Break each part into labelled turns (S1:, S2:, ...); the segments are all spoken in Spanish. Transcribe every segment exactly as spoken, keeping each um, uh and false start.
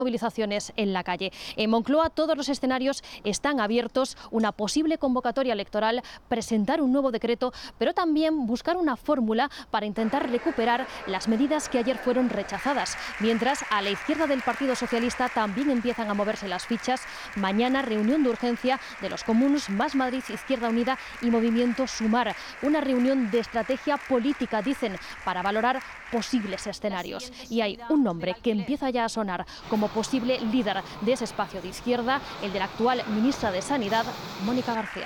S1: movilizaciones en la calle. En Moncloa todos los escenarios están abiertos, una posible convocatoria electoral, presentar un nuevo decreto, pero también buscar una fórmula para intentar recuperar las medidas que ayer fueron rechazadas. Mientras, a la izquierda del Partido Socialista también empiezan a moverse las fichas. Mañana reunión de urgencia de los Comuns, Más Madrid, Izquierda Unida y Movimiento Sumar. Una reunión de estrategia política, dicen, para valorar posibles escenarios. Y hay un nombre que empieza ya a sonar como posible líder de ese espacio de izquierda, el de la actual ministra de Sanidad, Mónica García.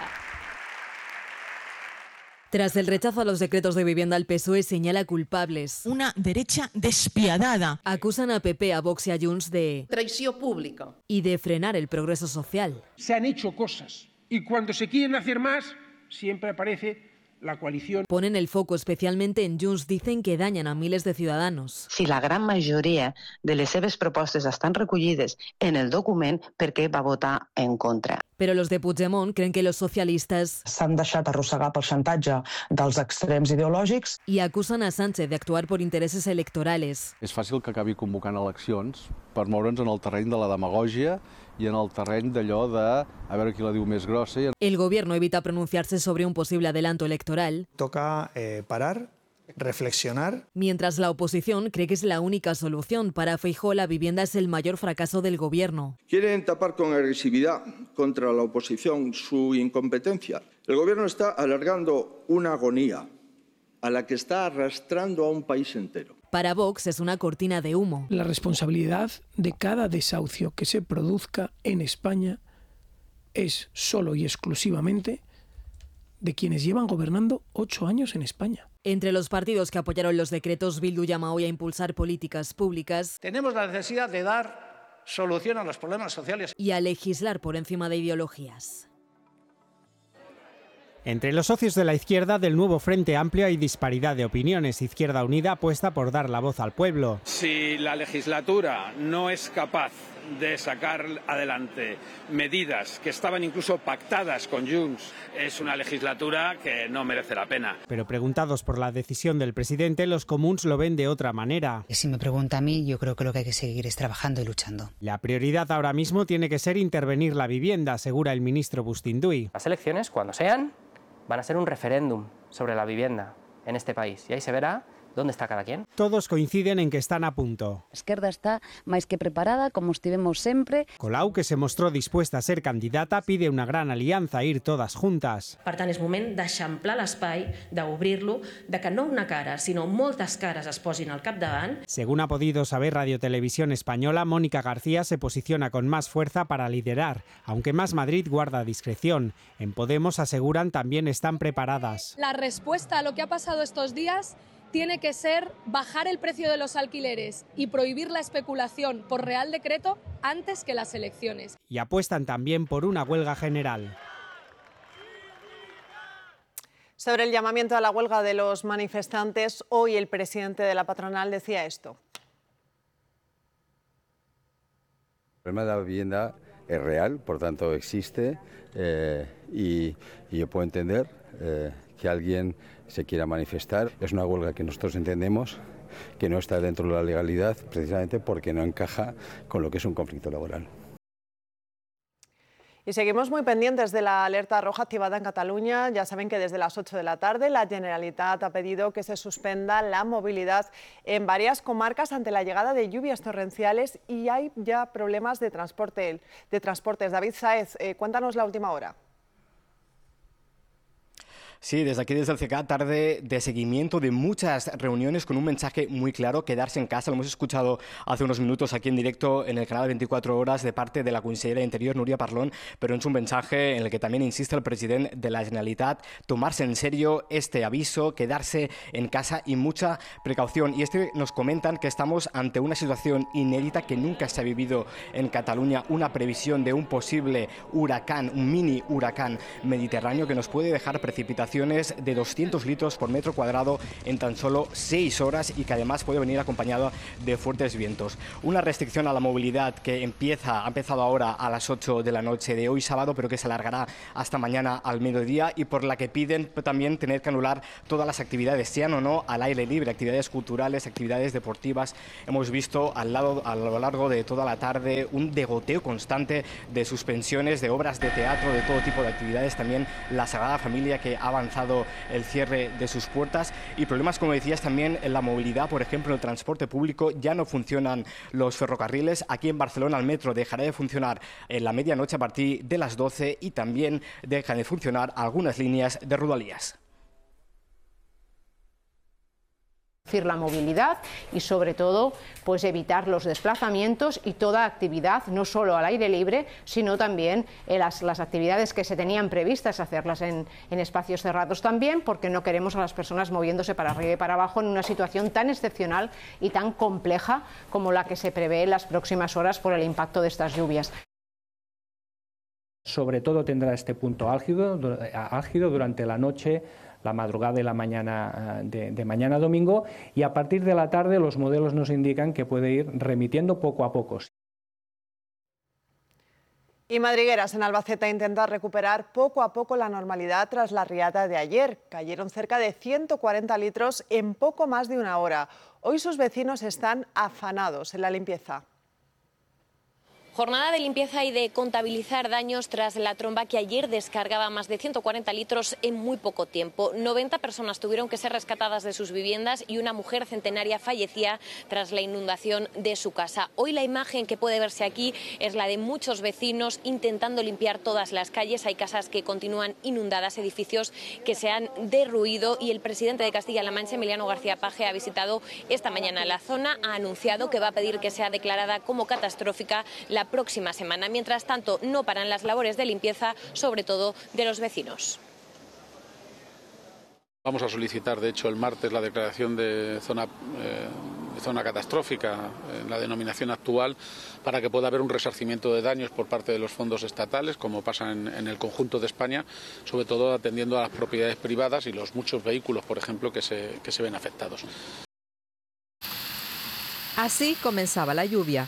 S2: Tras el rechazo a los decretos de vivienda, el P S O E señala culpables.
S3: Una derecha despiadada.
S2: Acusan a P P, a Vox y a Junts de
S4: traición pública
S2: y de frenar el progreso social.
S5: Se han hecho cosas y cuando se quieren hacer más, siempre aparece la coalición.
S2: Ponen el foco especialmente en Junts, dicen que dañan a miles de ciudadanos.
S6: Si la gran majoria de les seves propostes estan recollides en el document, ¿per què va votar en contra?
S2: Pero los de Puigdemont creen que los socialistas
S7: s'han deixat arrossegar pel xantatge dels extrems ideològics
S2: y acusan a Sánchez de actuar por intereses electorales.
S8: És fàcil que acabi convocant eleccions per moure'ns en el terreny de la demagògia y en el terreny d'allò de a veure qui la diu més grossa.
S2: El gobierno evita pronunciarse sobre un posible adelanto electoral.
S9: Toca eh, parar, reflexionar.
S2: Mientras la oposición cree que es la única solución. Para Feijóo, la vivienda es el mayor fracaso del gobierno.
S10: Quieren tapar con agresividad contra la oposición su incompetencia. El gobierno está alargando una agonía a la que está arrastrando a un país entero.
S2: Para Vox es una cortina de humo.
S11: La responsabilidad de cada desahucio que se produzca en España es solo y exclusivamente de quienes llevan gobernando ocho años en España.
S2: Entre los partidos que apoyaron los decretos, Bildu llama hoy a impulsar políticas públicas.
S12: Tenemos la necesidad de dar solución a los problemas sociales
S2: y a legislar por encima de ideologías.
S13: Entre los socios de la izquierda del nuevo Frente Amplio hay disparidad de opiniones. Izquierda Unida apuesta por dar la voz al pueblo.
S14: Si la legislatura no es capaz de sacar adelante medidas que estaban incluso pactadas con Junts, es una legislatura que no merece la pena.
S13: Pero preguntados por la decisión del presidente, los comuns lo ven de otra manera.
S15: Si me pregunta a mí, yo creo que lo que hay que seguir es trabajando y luchando.
S13: La prioridad ahora mismo tiene que ser intervenir la vivienda, asegura el ministro Bustinduy.
S16: Las elecciones, cuando sean, van a ser un referéndum sobre la vivienda en este país y ahí se verá dónde está cada quien.
S13: Todos coinciden en que están a punto.
S17: A esquerda está máis que preparada, como estivemos sempre.
S13: Colau, que se mostró dispuesta a ser candidata, pide una gran alianza, ir todas juntas.
S18: Per tant, és moment d'eixamplar l'espai, d'obrir-lo, de que no una cara, sinó moltes cares es posin al capdavant.
S13: Según ha podido saber Radio Televisión Española, Mónica García se posiciona con más fuerza para liderar, aunque Más Madrid guarda discreción. En Podemos aseguran también están preparadas.
S19: La respuesta a lo que ha pasado estos días tiene que ser bajar el precio de los alquileres y prohibir la especulación por Real Decreto antes que las elecciones.
S13: Y apuestan también por una huelga general.
S20: Sobre el llamamiento a la huelga de los manifestantes, hoy el presidente de la patronal decía esto.
S1: El problema de la vivienda es real, por tanto existe eh, y, y yo puedo entender eh, que alguien se quiera manifestar. Es una huelga que nosotros entendemos que no está dentro de la legalidad precisamente porque no encaja con lo que es un conflicto laboral.
S20: Y seguimos muy pendientes de la alerta roja activada en Cataluña. Ya saben que desde las ocho de la tarde la Generalitat ha pedido que se suspenda la movilidad en varias comarcas ante la llegada de lluvias torrenciales y hay ya problemas de transporte, de transportes. David Sáez, eh, cuéntanos la última hora.
S2: Sí, desde aquí, desde el C K, tarde de seguimiento de muchas reuniones con un mensaje muy claro, quedarse en casa. Lo hemos escuchado hace unos minutos aquí en directo en el canal veinticuatro horas de parte de la consellera de Interior, Núria Parlon, pero es un mensaje en el que también insiste el presidente de la Generalitat, tomarse en serio este aviso, quedarse en casa y mucha precaución. Y este nos comentan que estamos ante una situación inédita que nunca se ha vivido en Cataluña, una previsión de un posible huracán, un mini huracán mediterráneo que nos puede dejar precipitación precipitaciones de doscientos litros por metro cuadrado en tan solo seis horas y que además puede venir acompañada de fuertes vientos. Una restricción a la movilidad que empieza, ha empezado ahora a las ocho de la noche de hoy sábado, pero que se alargará hasta mañana al mediodía y por la que piden también tener que anular todas las actividades, sean o no al aire libre, actividades culturales, actividades deportivas. Hemos visto al lado, a lo largo de toda la tarde un degoteo constante de suspensiones de obras de teatro, de todo tipo de actividades, también la Sagrada Familia que ha avanzado el cierre de sus puertas y problemas, como decías, también en la movilidad, por ejemplo, el transporte público, ya no funcionan los ferrocarriles. Aquí en Barcelona el metro dejará de funcionar en la medianoche a partir de las doce y también dejan de funcionar algunas líneas de Rodalies.
S4: La movilidad y sobre todo pues evitar los desplazamientos y toda actividad no solo al aire libre sino también eh, las, las actividades que se tenían previstas hacerlas en, en espacios cerrados también, porque no queremos a las personas moviéndose para arriba y para abajo en una situación tan excepcional y tan compleja como la que se prevé en las próximas horas por el impacto de estas lluvias.
S21: Sobre todo tendrá este punto álgido, álgido durante la noche, la madrugada y la mañana de, de mañana domingo, y a partir de la tarde los modelos nos indican que puede ir remitiendo poco a poco.
S20: Y Madrigueras, en Albacete, intenta recuperar poco a poco la normalidad tras la riada de ayer. Cayeron cerca de ciento cuarenta litros en poco más de una hora. Hoy sus vecinos están afanados en la limpieza.
S22: Jornada de limpieza y de contabilizar daños tras la tromba que ayer descargaba más de ciento cuarenta litros en muy poco tiempo. noventa personas tuvieron que ser rescatadas de sus viviendas y una mujer centenaria fallecía tras la inundación de su casa. Hoy la imagen que puede verse aquí es la de muchos vecinos intentando limpiar todas las calles. Hay casas que continúan inundadas, edificios que se han derruido y el presidente de Castilla-La Mancha, Emiliano García Paje, ha visitado esta mañana la zona, ha anunciado que va a pedir que sea declarada como catastrófica la próxima semana. Mientras tanto, no paran las labores de limpieza, sobre todo de los vecinos.
S14: Vamos a solicitar, de hecho, el martes la declaración de zona, eh, de zona catastrófica en la denominación actual para que pueda haber un resarcimiento de daños por parte de los fondos estatales, como pasa en, en el conjunto de España, sobre todo atendiendo a las propiedades privadas y los muchos vehículos, por ejemplo, que se, que se ven afectados.
S23: Así comenzaba la lluvia.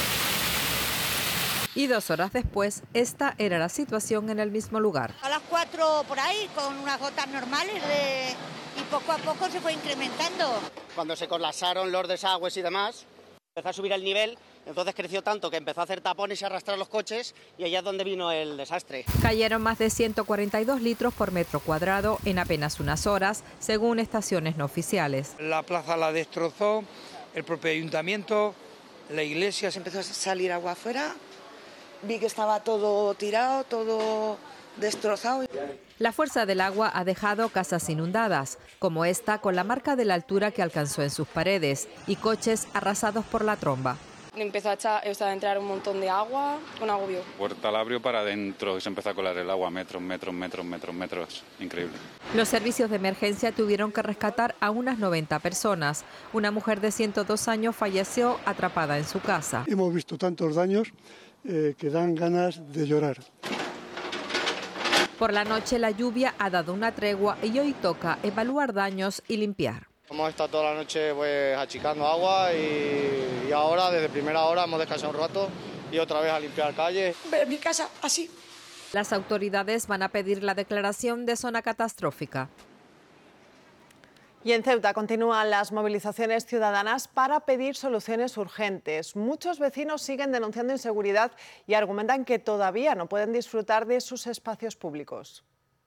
S23: Y dos horas después, esta era la situación en el mismo lugar.
S24: A las cuatro por ahí, con unas gotas normales de... y poco a poco se fue incrementando.
S25: Cuando se colapsaron los desagües y demás, empezó a subir el nivel, entonces creció tanto que empezó a hacer tapones y a arrastrar los coches y allá es donde vino el desastre.
S23: Cayeron más de ciento cuarenta y dos litros por metro cuadrado en apenas unas horas, según estaciones no oficiales.
S12: La plaza la destrozó, el propio ayuntamiento, la iglesia.
S26: Se empezó a salir agua afuera. Vi que estaba todo tirado, todo destrozado.
S23: La fuerza del agua ha dejado casas inundadas, como esta con la marca de la altura que alcanzó en sus paredes, y coches arrasados por la tromba.
S27: Empezó a, echar, o sea, a entrar un montón de agua, un agobio.
S28: Puerta la abrió para adentro y se empezó a colar el agua, metros, metros, metros, metros, metros. Increíble.
S23: Los servicios de emergencia tuvieron que rescatar a unas noventa personas. Una mujer de ciento dos años falleció atrapada en su casa.
S29: Hemos visto tantos daños Eh, que dan ganas de llorar.
S23: Por la noche la lluvia ha dado una tregua y hoy toca evaluar daños y limpiar.
S25: Hemos estado toda la noche pues achicando agua y, y ahora desde primera hora hemos descansado un rato y otra vez a limpiar calles.
S26: Pero mi casa así.
S23: Las autoridades van a pedir la declaración de zona catastrófica.
S20: Y en Ceuta continúan las movilizaciones ciudadanas para pedir soluciones urgentes. Muchos vecinos siguen denunciando inseguridad y argumentan que todavía no pueden disfrutar de sus espacios públicos.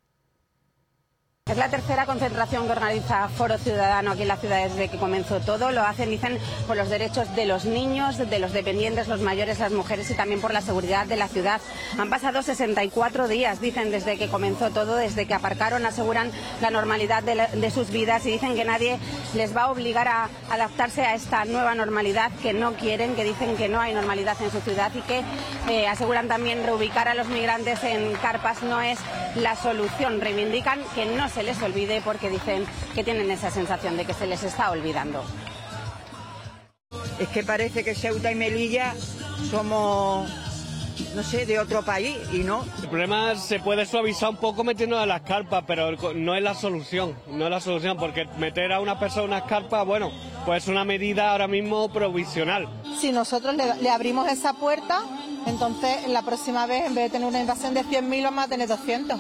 S30: Es la tercera concentración que organiza Foro Ciudadano aquí en la ciudad desde que comenzó todo. Lo hacen, dicen, por los derechos de los niños, de los dependientes, los mayores, las mujeres y también por la seguridad de la ciudad. Han pasado sesenta y cuatro días, dicen, desde que comenzó todo, desde que aparcaron, aseguran la normalidad de, la, de sus vidas y dicen que nadie les va a obligar a adaptarse a esta nueva normalidad que no quieren, que dicen que no hay normalidad en su ciudad y que eh, aseguran también reubicar a los migrantes en carpas no es la solución. Reivindican que no se les olvide porque dicen que tienen esa sensación de que se les está olvidando.
S31: Es que parece que Ceuta y Melilla somos
S3: no sé, de otro país y no.
S5: El problema se puede suavizar un poco metiendo a las carpas, pero no es la solución, no es la solución, porque meter a una persona en unas carpas, bueno, pues es una medida ahora mismo provisional.
S6: Si nosotros le, le abrimos esa puerta, entonces la próxima vez en vez de tener una invasión de cien mil vamos a tener doscientos.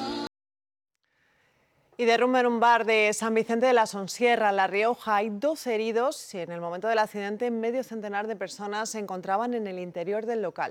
S20: Y derrumbe en un bar de San Vicente de la Sonsierra, en La Rioja. Hay dos heridos y en el momento del accidente medio centenar de personas se encontraban en el interior del local.